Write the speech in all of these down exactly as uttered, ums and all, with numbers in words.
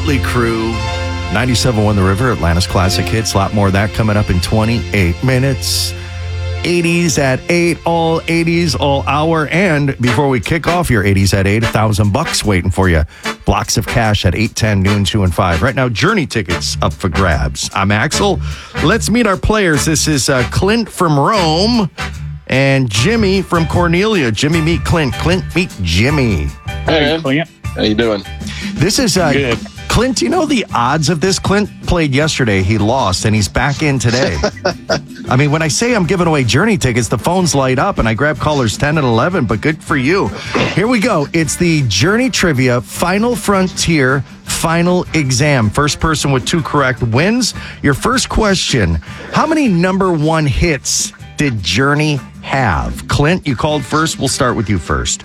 Motley Crue. ninety-seven point one The River, Atlanta's classic hits. A lot more of that coming up in twenty-eight minutes. eighties at eight, all eighties, all hour. And before we kick off your eighties at eight, a thousand bucks waiting for you. Blocks of cash at eight, ten, noon, two, and five. Right now, Journey tickets up for grabs. I'm Axel. Let's meet our players. This is uh, Clint from Rome and Jimmy from Cornelia. Jimmy, meet Clint. Clint, meet Jimmy. Hey, Clint. How you doing? This is uh, Good. Clint. Do you know the odds of this? Clint played yesterday. He lost, and he's back in today. I mean, when I say I'm giving away Journey tickets, the phones light up, and I grab callers ten and eleven, but good for you. Here we go. It's the Journey Trivia Final Frontier Final Exam. First person with two correct wins. Your first question, how many number one hits did Journey have? Clint, you called first. We'll start with you first.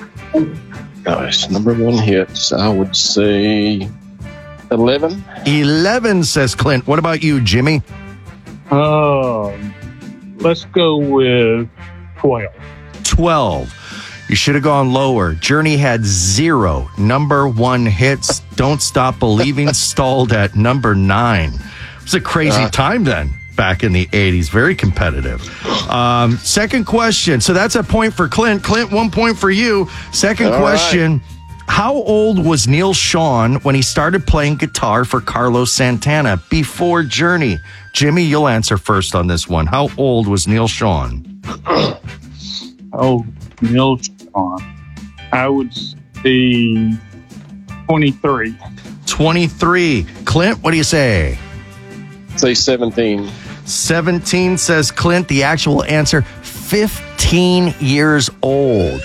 Gosh, number one hits, I would say eleven. eleven, says Clint. What about you, Jimmy? Um, let's go with twelve. twelve. You should have gone lower. Journey had zero number one hits. Don't Stop Believing stalled at number nine. It was a crazy uh, time then, back in the eighties. Very competitive. Um, second question. So that's a point for Clint. Clint, one point for you. Second question. Right. How old was Neil Schon when he started playing guitar for Carlos Santana before Journey? Jimmy, you'll answer first on this one. How old was Neil Schon? Oh, Neil Schon. I would say twenty-three. twenty-three. Clint, what do you say? Say seventeen. seventeen, says Clint. The actual answer, fifteen years old.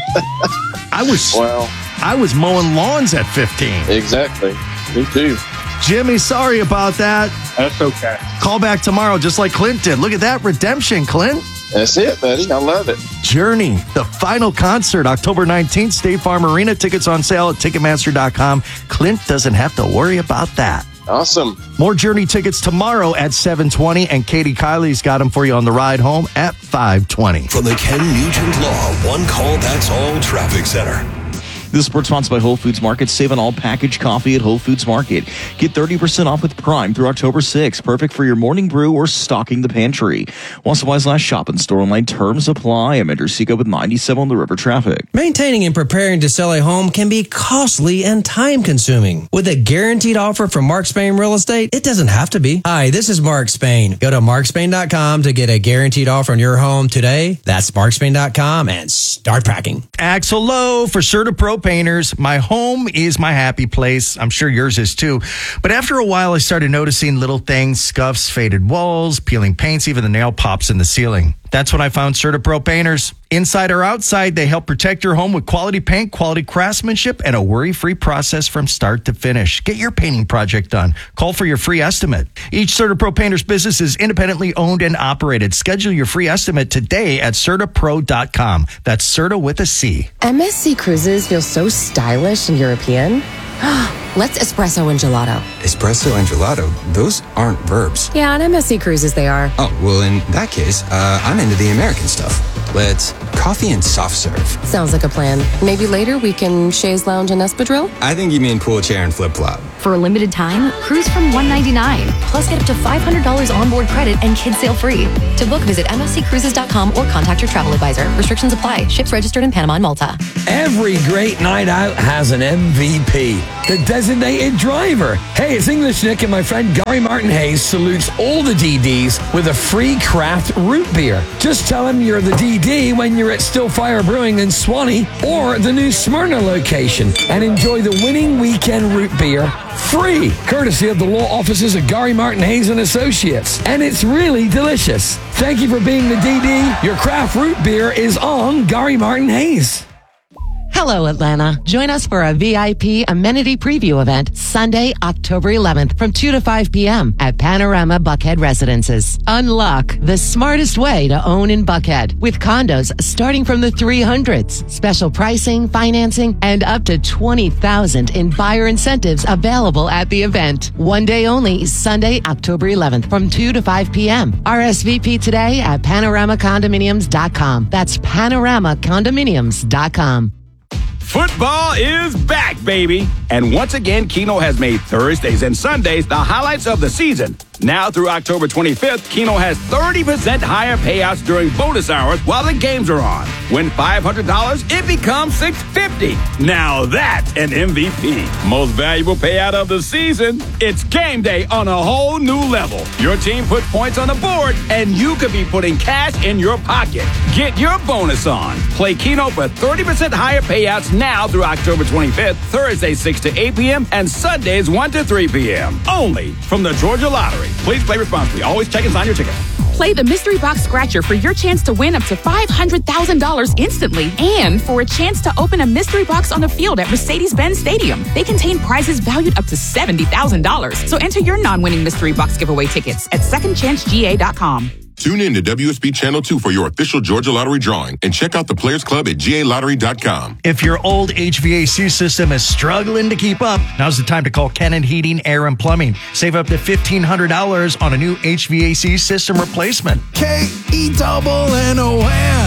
I was Wow. I was mowing lawns at fifteen. Exactly. Me too. Jimmy, sorry about that. That's okay. Call back tomorrow just like Clint did. Look at that redemption, Clint. That's it, buddy. I love it. Journey, the final concert, October nineteenth, State Farm Arena. Tickets on sale at Ticketmaster dot com. Clint doesn't have to worry about that. Awesome. More Journey tickets tomorrow at seven twenty, and Katie Kiley's got them for you on the ride home at five twenty. From the Ken Nugent Law One Call That's All Traffic Center. This is sponsored by Whole Foods Market. Save on all packaged coffee at Whole Foods Market. Get thirty percent off with Prime through October sixth. Perfect for your morning brew or stocking the pantry. While supplies last, shop and store online. Terms apply. I'm Ender Seco with ninety-seven on the River traffic. Maintaining and preparing to sell a home can be costly and time-consuming. With a guaranteed offer from Mark Spain Real Estate, it doesn't have to be. Hi, this is Mark Spain. Go to mark spain dot com to get a guaranteed offer on your home today. That's mark spain dot com and start packing. Axel Lowe for CertaPro Painters. My home is my happy place. I'm sure yours is too. But after a while, I started noticing little things, scuffs, faded walls, peeling paints, even the nail pops in the ceiling. That's when I found CertaPro Painters. Inside or outside, they help protect your home with quality paint, quality craftsmanship, and a worry-free process from start to finish. Get your painting project done. Call for your free estimate. Each CertaPro Painters business is independently owned and operated. Schedule your free estimate today at Certa Pro dot com. That's Certa with a C. M S C Cruises feels so stylish and European. Let's espresso and gelato. Espresso and gelato? Those aren't verbs. Yeah, on M S C Cruises they are. Oh, well, in that case, uh, I'm into the American stuff. Let's coffee and soft serve. Sounds like a plan. Maybe later we can chaise lounge and espadrille? I think you mean pool chair and flip-flop. For a limited time, cruise from one hundred ninety-nine dollars. Plus get up to five hundred dollars onboard credit and kids sail free. To book, visit M S C cruises dot com or contact your travel advisor. Restrictions apply. Ships registered in Panama and Malta. Every great night out has an M V P, the designated driver. Hey, it's English Nick, and my friend Gary Martin Hayes salutes all the D Ds with a free craft root beer. Just tell him you're the D D when you're at Stillfire Brewing in Swanee or the new Smyrna location, and enjoy the winning weekend root beer free, courtesy of the law offices of Gary Martin Hayes and Associates. And it's really delicious. Thank you for being the D D. Your craft root beer is on Gary Martin Hayes. Hello, Atlanta. Join us for a V I P amenity preview event Sunday, October eleventh from two to five p.m. at Panorama Buckhead Residences. Unlock the smartest way to own in Buckhead with condos starting from the three hundreds. Special pricing, financing, and up to twenty thousand dollars in buyer incentives available at the event. One day only, Sunday, October eleventh from two to five p.m. R S V P today at panorama condominiums dot com. That's panorama condominiums dot com. Football is back, baby. And once again, Keno has made Thursdays and Sundays the highlights of the season. Now through October twenty-fifth, Keno has thirty percent higher payouts during bonus hours while the games are on. Win five hundred dollars, it becomes six hundred fifty dollars. Now that's an M V P. Most valuable payout of the season. It's game day on a whole new level. Your team puts points on the board, and you could be putting cash in your pocket. Get your bonus on. Play Keno for thirty percent higher payouts now through October twenty-fifth, Thursday six to eight p.m. and Sundays one to three p.m. Only from the Georgia Lottery. Please play responsibly. Always check and sign your ticket. Play the Mystery Box Scratcher for your chance to win up to five hundred thousand dollars instantly and for a chance to open a mystery box on the field at Mercedes-Benz Stadium. They contain prizes valued up to seventy thousand dollars. So enter your non-winning Mystery Box giveaway tickets at second chance G A dot com. Tune in to W S B Channel two for your official Georgia Lottery drawing and check out the Players Club at G A lottery dot com. If your old H V A C system is struggling to keep up, now's the time to call Kennan Heating, Air, and Plumbing. Save up to fifteen hundred dollars on a new H V A C system replacement. K E double N O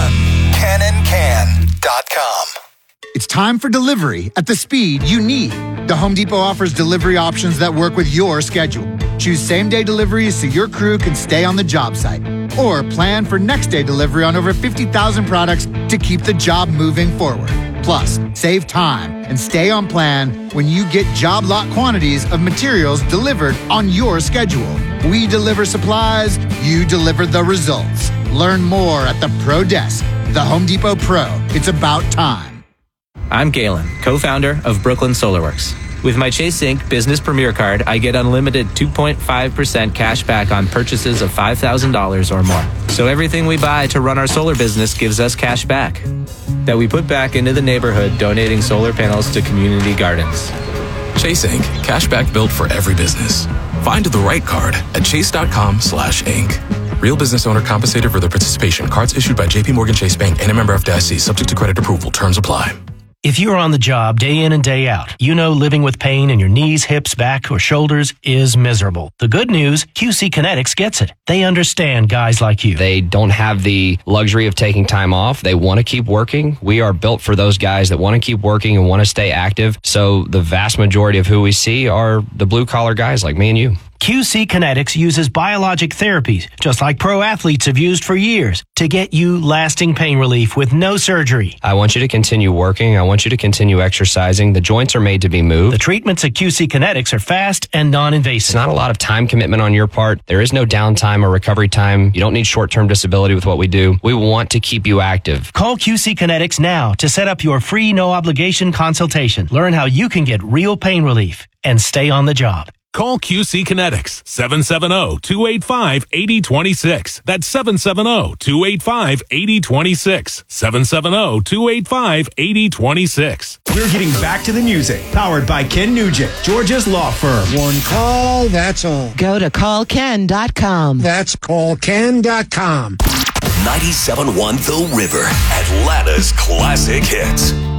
N. Kennan Can dot com. It's time for delivery at the speed you need. The Home Depot offers delivery options that work with your schedule. Choose same-day deliveries so your crew can stay on the job site. Or plan for next-day delivery on over fifty thousand products to keep the job moving forward. Plus, save time and stay on plan when you get job lot quantities of materials delivered on your schedule. We deliver supplies, you deliver the results. Learn more at the Pro Desk. The Home Depot Pro. It's about time. I'm Galen, co-founder of Brooklyn SolarWorks. With my Chase Inc Business Premier Card, I get unlimited two point five percent cash back on purchases of five thousand dollars or more. So everything we buy to run our solar business gives us cash back that we put back into the neighborhood, donating solar panels to community gardens. Chase Inc Cash back built for every business. Find the right card at chase.com slash Inc. Real business owner compensated for their participation. Cards issued by J P Morgan Chase Bank and a member F D I C, subject to credit approval. Terms apply. If you're on the job day in and day out, you know living with pain in your knees, hips, back, or shoulders is miserable. The good news, Q C Kinetics gets it. They understand guys like you. They don't have the luxury of taking time off. They want to keep working. We are built for those guys that want to keep working and want to stay active. So the vast majority of who we see are the blue-collar guys like me and you. Q C Kinetics uses biologic therapies, just like pro athletes have used for years, to get you lasting pain relief with no surgery. I want you to continue working. I want you to continue exercising. The joints are made to be moved. The treatments at Q C Kinetics are fast and non-invasive. It's not a lot of time commitment on your part. There is no downtime or recovery time. You don't need short-term disability with what we do. We want to keep you active. Call Q C Kinetics now to set up your free no-obligation consultation. Learn how you can get real pain relief and stay on the job. Call Q C Kinetics, seven seven zero, two eight five, eight zero two six. That's seven seven zero, two eight five, eight zero two six. seven seven zero, two eight five, eight zero two six. We're getting back to the music. Powered by Ken Nugent, Georgia's law firm. One call, that's all. Go to call ken dot com. That's call ken dot com. ninety-seven point one The River, Atlanta's classic hits.